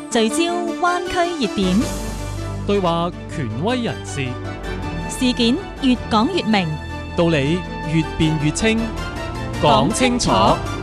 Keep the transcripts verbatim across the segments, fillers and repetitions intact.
聚焦灣區熱點， 對話權威人士， 事件越講越明， 道理越辯越清，講清楚。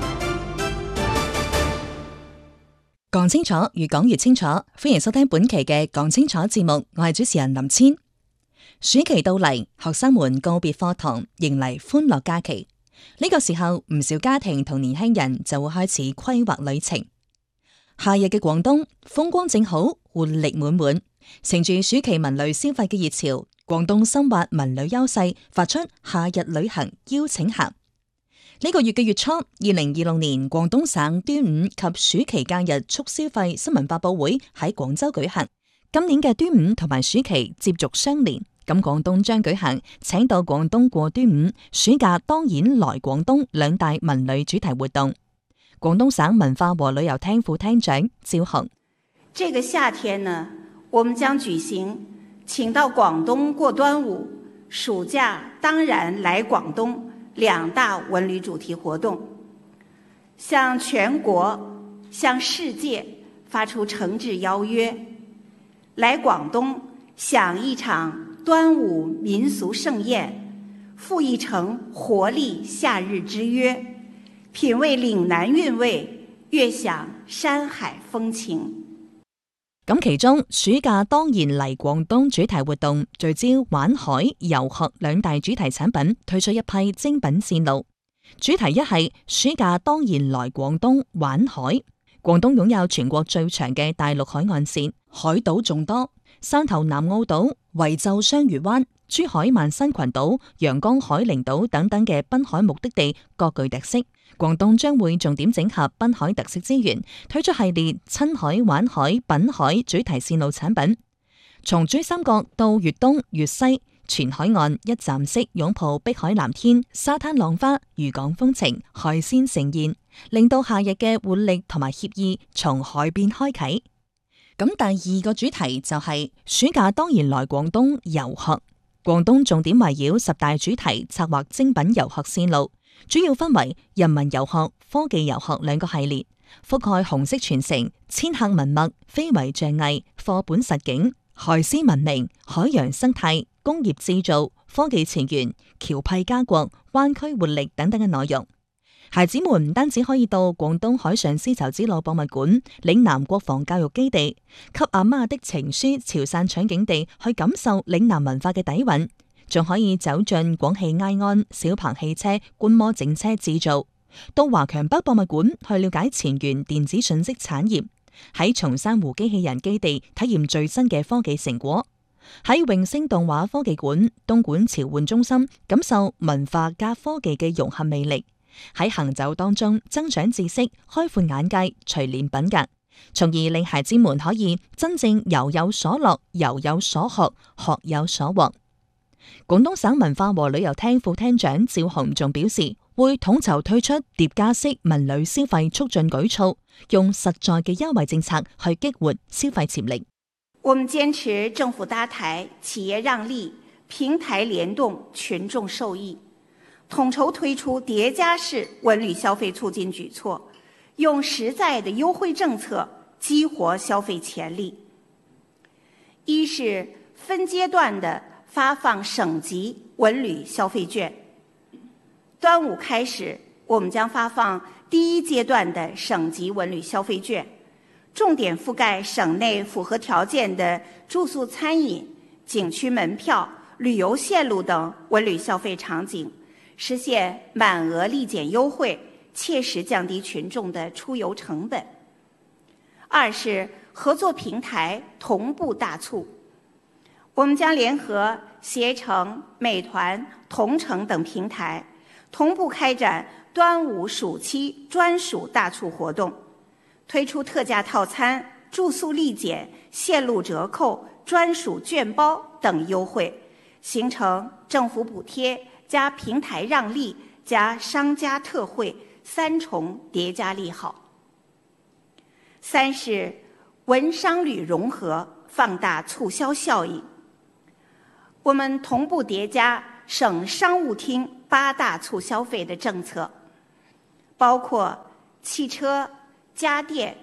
講清楚，越講越清楚。歡迎收聽本期嘅講清楚節目，我係主持人林千。暑期到嚟，學生們告別課堂，迎嚟歡樂假期。呢個時候，唔少家庭同年輕人就會開始規劃旅程。夏日嘅廣東風光正好，活力滿滿，乘住暑期文旅消費嘅熱潮，廣東深挖文旅優勢，發出夏日旅行邀請函。呢個月嘅月初，二零二六年廣東省端午及暑期假日促消費新聞發佈會喺廣州舉行。今年嘅端午同埋暑期接續相連，咁廣東將舉行請到廣東過端午，暑假當然來廣東兩大文旅主題活動。廣東省文化和旅遊廳副廳長趙紅： 這個夏天呢，我們將舉行請到廣東過端午，暑假當然來廣東兩大文旅主題活動，向全國、向世界發出誠摯邀約，來廣東享一場端午民俗盛宴，赴一城活力夏日之約，品味嶺南韻味，悅享山海風情。 咁其中暑假當然嚟廣東主題活動聚焦玩海、遊學兩大主題產品，推出一批精品線路。主題一係暑假當然來廣東玩海。廣東擁有全國最長嘅大陸海岸線，海島眾多，汕頭南澳島、惠州雙魚灣、珠海萬新群島、陽江海陵島等等嘅濱海目的地各具特色。廣東將會重點整合濱海特色資源，推出系列親海、玩海、品海主題線路產品。從珠三角到粵東、粵西，全海岸一站式擁抱碧海藍天、沙灘浪花、漁港風情、海鮮盛宴，令到夏日嘅活力同埋愜意從海邊開啟。咁第二個主題就係暑假當然來廣東遊學。廣東重點圍繞十大主題策劃精品遊學線路，主要分為人文遊學、科技遊學兩個系列，覆蓋紅色傳承、千客文物、非遺象藝、課本實景、海絲文明、海洋生態、工業製造、科技前沿、僑僻家國、灣區活力等等嘅內容。孩子們唔單止可以到廣東海上絲綢之路博物館、嶺南國防教育基地、給阿媽的情書潮汕取景地去感受嶺南文化嘅底蘊，仲可以走進廣汽埃安、小鵬汽車觀摩整車製造，到華強北博物館去了解前沿電子信息產業，喺松山湖機器人基地體驗最新嘅科技成果，喺永星動畫科技館、東莞潮玩中心感受文化加科技嘅融合魅力。喺行走當中增長知識、開闊眼界、錘煉品格，從而令孩子們可以真正遊有所樂、遊有所學、學有所獲。廣東省文化和旅遊廳副廳長趙紅仲表示，會統籌推出疊加式文旅消費促進舉措，用實在嘅優惠政策去激活消費潛力。 我們堅持政府搭台、企業讓利、平台聯動、群眾受益，統籌推出疊加式文旅消費促進舉措，用實在的優惠政策激活消費潛力。一是分階段的發放省級文旅消費券。端午開始，我們將發放第一階段的省級文旅消費券，重點覆蓋省內符合條件的住宿餐飲、景區門票、旅遊線路等文旅消費場景，實現滿額立減優惠，切實降低群眾的出遊成本。二是合作平台同步大促，我們將聯合攜程、美團、同程等平台，同步開展端午暑期專屬大促活動，推出特價套餐、住宿立減、線路折扣、專屬券包等優惠，形成政府補貼加平台讓利加商家特惠三重疊加利好。三是文商旅融合，放大促銷效應。我們同步疊加省商務廳八大促消費的政策，包括汽車、家電、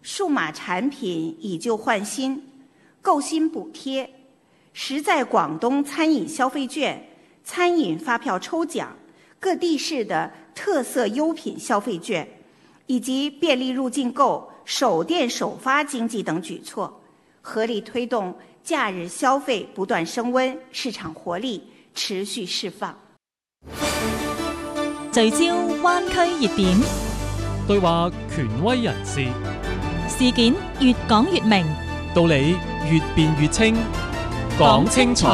數碼產品以舊換新、購新補貼、實在廣東餐飲消費券、餐飲發票抽獎、各地市的特色優品消費券，以及便利入境購、首店首發經濟等舉措，合力推動假日消費不斷升溫，市場活力持續釋放。 聚焦灣區熱點， 對話權威人士， 事件越講越明， 道理越辯越清，講清楚。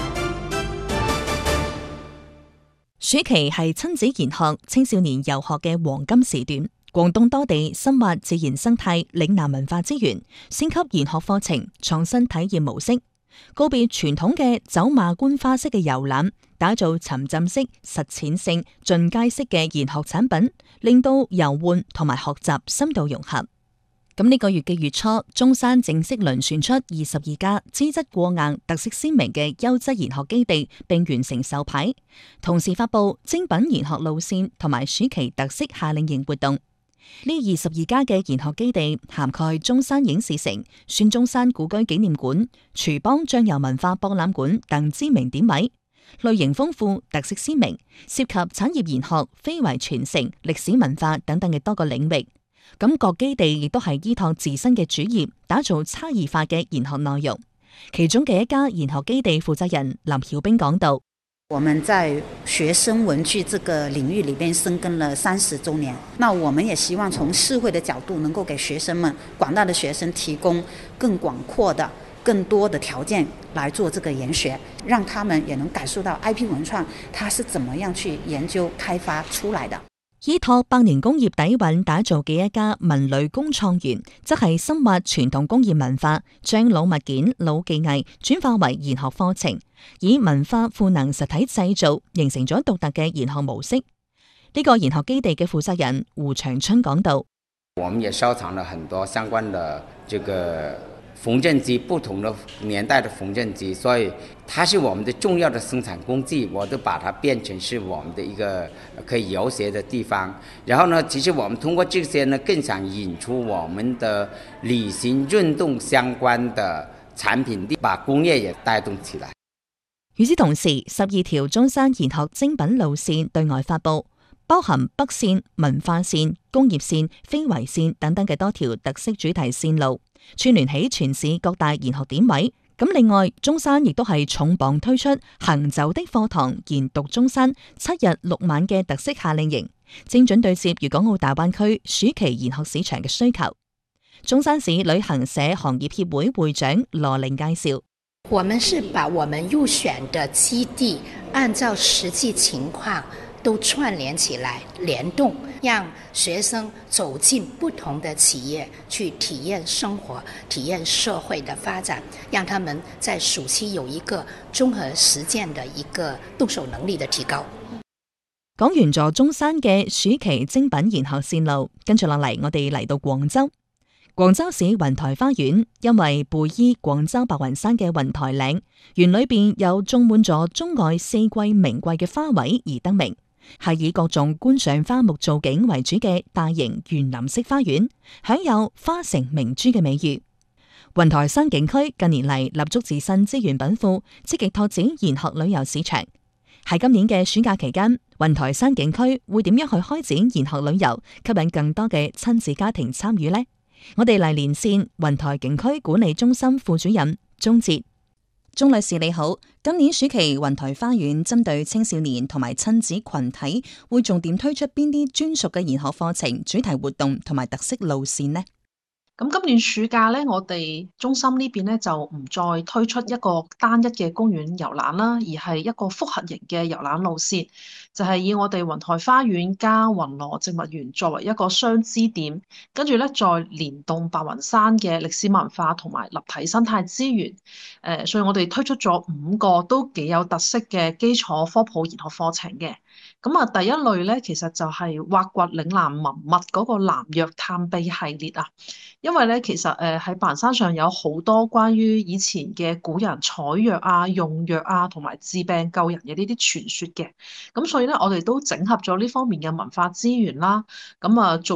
暑期係親子研學、青少年遊學嘅黃金時段。廣東多地深挖自然生態、嶺南文化資源，升級研學課程，創新體驗模式，告別傳統嘅走馬觀花式嘅遊覽，打造沉浸式、實踐性、進階式嘅研學產品，令到遊玩同埋學習深度融合。咁呢個月嘅月初，中山正式輪選出二十二家資質過硬、特色鮮明嘅優質研學基地，並完成授牌，同時發佈精品研學路線同埋暑期特色夏令營活動。呢二十二家嘅研學基地涵蓋中山影視城、孫中山故居紀念館、廚邦醬油文化博覽館等知名點位，類型豐富、特色鮮明，涉及產業研學、非遺傳承、歷史文化等等嘅多個領域。咁各基地亦都係依託自身嘅主業，打造差異化嘅研學內容。其中嘅一家研學基地負責人林曉冰講道： 我們在學生文具這個領域裏邊深耕了三十周年，那我們也希望從社會的角度，能夠給學生們、廣大的學生提供更廣闊的、更多的條件來做這個研學，讓他們也能感受到 I P 文創它是怎麼樣去研究開發出來的。 依託百年工業底蘊打造嘅一家文旅工創園，則係深挖傳統工業文化，將老物件、老技藝轉化為研學課程，以文化賦能實體製造，形成咗獨特嘅研學模式。呢、這個研學基地嘅負責人胡長春講道： 我們也收藏了很多相關的這個縫紉機，不同的年代的縫紉機，所以它是我們的重要的生產工具，我都把它變成是我們的一個可以遊學的地方。然後呢，其實我們通過這些呢，更想引出我們的旅行運動相關的產品，把工業也帶動起來。 與此同時，十二條中山研學精品路線對外發佈，包含北線、文化線、工業線、非遺線等等嘅多條特色主題線路，串聯起全市各大研學點位。咁另外，中山亦都係重磅推出行走的課堂研讀中山七日六晚嘅特色夏令營，精準對接粵港澳大灣區暑期研學市場嘅需求。中山市旅行社行業協會會長羅玲介紹： 我們是把我們入選的基地按照實際情況都串聯起來，聯動，讓學生走進不同的企業，去體驗生活，體驗社會的發展，讓他們在暑期有一個綜合實踐的一個動手能力的提高。 講完咗中山嘅暑期精品研學線路，跟住落嚟，我哋嚟到廣州。廣州市雲台花園因為背依廣州白雲山嘅雲台嶺，園裏邊有種滿咗中外四季名貴嘅花卉而得名，係以各種觀賞花木造景為主嘅大型園林式花園，享有花城明珠嘅美譽。雲台山景區近年嚟立足自身資源稟賦，積極拓展研學旅遊市場。喺今年嘅暑假期間，雲台山景區會點樣去開展研學旅遊，吸引更多嘅親子家庭參與呢？我哋嚟連線雲台景區管理中心副主任鍾哲。鍾女士你好，今年暑期雲台花園針對青少年同埋親子群體，會重點推出邊啲專屬嘅研學課程、主題活動同埋特色路線呢？ 咁今年暑假咧，我哋中心呢邊咧就唔再推出一個單一嘅公園遊覽啦，而係一個複合型嘅遊覽路線，就係以我哋雲台花園加雲羅植物園作為一個雙支點，跟住咧再連動白雲山嘅歷史文化同埋立體生態資源。誒，所以我哋推出咗五個都幾有特色嘅基礎科普研學課程嘅。咁啊，第一類咧，其實就係挖掘嶺南文物嗰個南藥探秘系列啊。因為咧，其實誒喺白雲山上有好多關於以前嘅古人採藥啊、用藥啊，同埋治病救人嘅呢啲傳說嘅。咁所以咧，我哋都整合咗呢方面嘅文化資源啦。咁啊，做